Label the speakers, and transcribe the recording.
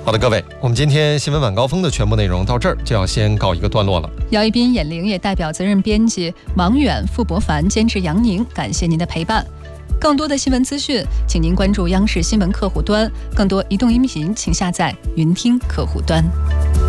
Speaker 1: 好的，各位，我们今天新闻晚高峰的全部内容到这儿就要先告一个段落了。
Speaker 2: 姚一斌、闫玲也代表责任编辑王远、傅博凡监制杨宁，感谢您的陪伴。更多的新闻资讯，请您关注央视新闻客户端。更多移动音频，请下载云听客户端。